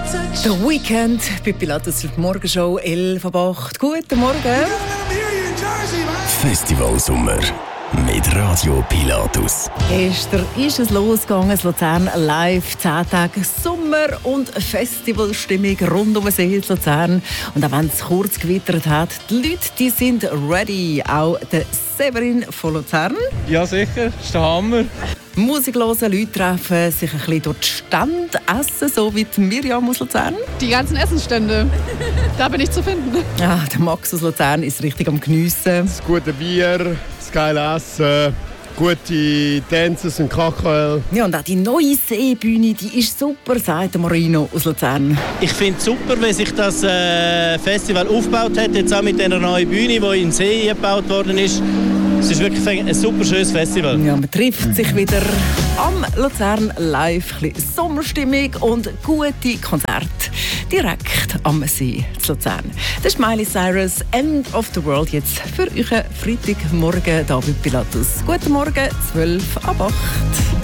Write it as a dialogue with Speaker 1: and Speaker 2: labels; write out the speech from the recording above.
Speaker 1: The Weekend bei Pilatus für die Morgenshow 11:08. Guten Morgen.
Speaker 2: Festivalsommer mit Radio Pilatus.
Speaker 1: Gestern ist es losgegangen, das Luzern live, 10 Tage Sommer- und Festivalstimmung rund um den See in Luzern. Und auch wenn es kurz gewittert hat, die Leute die sind ready. Auch der Severin von Luzern.
Speaker 3: Ja, sicher, das ist der Hammer.
Speaker 1: Musik hören, Leute treffen, sich ein bisschen durch die Stände essen, so wie die Miriam aus Luzern.
Speaker 4: Die ganzen Essensstände, da bin ich zu finden.
Speaker 1: Ja, der Max aus Luzern ist richtig am Geniessen.
Speaker 5: Das gute Bier, das geile Essen, gute Tänze und Kakao.
Speaker 1: Ja, und auch die neue Seebühne, die ist super, sagt der Marino aus Luzern.
Speaker 6: Ich finde es super, wie sich das Festival aufgebaut hat, jetzt auch mit dieser neuen Bühne, die in den See gebaut worden ist. Es ist wirklich ein super schönes Festival.
Speaker 1: Ja, man trifft sich wieder am Luzern live. Ein bisschen Sommerstimmung und gute Konzerte direkt am See zu Luzern. Das ist Miley Cyrus, End of the World, jetzt für euch Freitagmorgen hier bei Pilatus. Guten Morgen, 7:55.